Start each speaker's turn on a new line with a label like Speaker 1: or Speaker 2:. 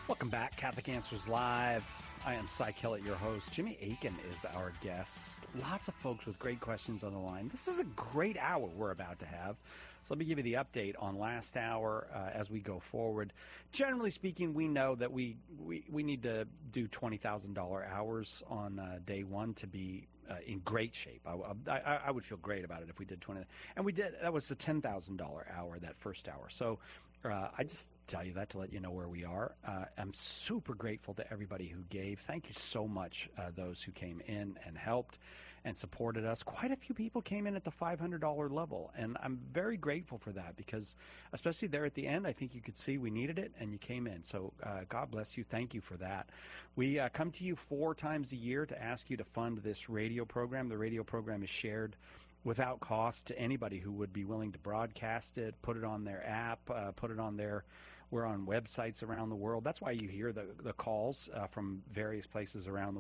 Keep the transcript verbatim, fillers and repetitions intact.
Speaker 1: Welcome back, Catholic Answers Live. I am Cy Kellett, your host. Jimmy Akin is our guest. Lots of folks with great questions on the line. This is a great hour we're about to have. So let me give you the update on last hour uh, as we go forward. Generally speaking, we know that we, we, we need to do twenty thousand dollars hours on uh, day one to be uh, in great shape. I, I, I would feel great about it if we did twenty. And we did. That was the ten thousand dollars hour, that first hour. So Uh, I just tell you that to let you know where we are. Uh, I'm super grateful to everybody who gave. Thank you so much, uh, those who came in and helped and supported us. Quite a few people came in at the five hundred dollars level, and I'm very grateful for that because, especially there at the end, I think you could see we needed it, and you came in. So uh, God bless you. Thank you for that. We uh, come to you four times a year to ask you to fund this radio program. The radio program is shared without cost to anybody who would be willing to broadcast it, put it on their app, uh, put it on their, we're on websites around the world. That's why you hear the, the calls uh, from various places around the